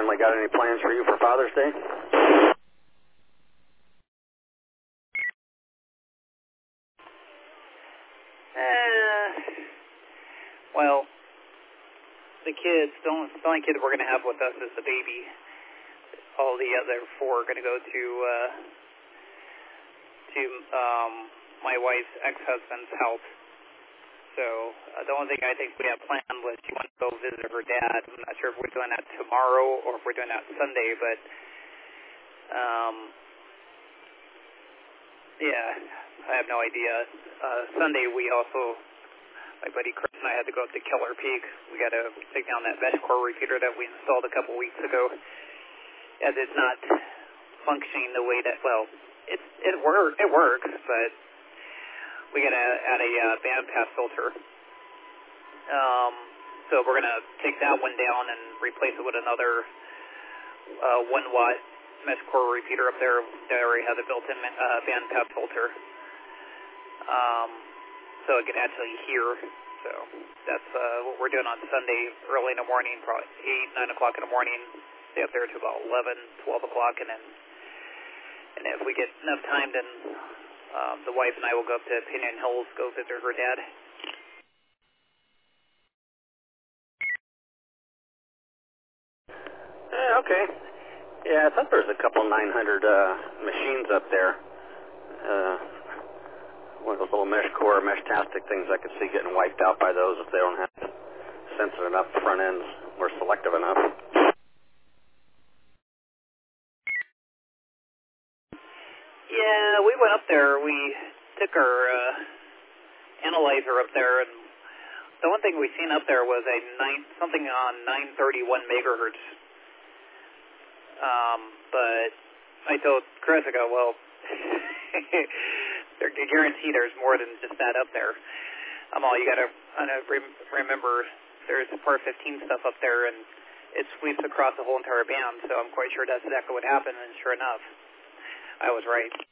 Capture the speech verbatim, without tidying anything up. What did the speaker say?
family got any plans for you for Father's Day? Uh, well, the kids, the only, the only kid we're going to have with us is the baby. All the other four are going to go to uh, to um, my wife's ex-husband's house. So uh, the only thing I think we have planned was she wants to go visit her dad. I'm not sure if we're doing that tomorrow or if we're doing that Sunday, but um, yeah, I have no idea. Uh, Sunday we also, my buddy Chris and I had to go up to Keller Peak. We got to take down that mesh core repeater that we installed a couple weeks ago, as it's not functioning the way that, well, it it, wor- it works, but we got to add a uh, bandpass filter. Um, so we're going to take that one down and replace it with another uh, one watt mesh core repeater up there that already has a built-in uh, bandpass filter. Um, so it can actually hear. So that's uh, what we're doing on Sunday early in the morning, probably eight, nine o'clock in the morning. Stay up there to about eleven, twelve o'clock, and then and if we get enough time, then um, the wife and I will go up to Pinion Hills, go visit her dad. Yeah, okay. Yeah, I thought there was a couple nine hundred uh, machines up there. Uh, one of those little mesh core, mesh-tastic things I could see getting wiped out by those if they don't have sensitive enough front ends or selective enough. Yeah, we went up there. We took our uh, analyzer up there, and the one thing we seen up there was a nine, something on nine thirty-one megahertz. Um, but I told Chris, I go, well, I guarantee there's more than just that up there. Um, all you got to re- remember, there's Part fifteen stuff up there, and it sweeps across the whole entire band. So I'm quite sure that's exactly what happened, and sure enough, I was right.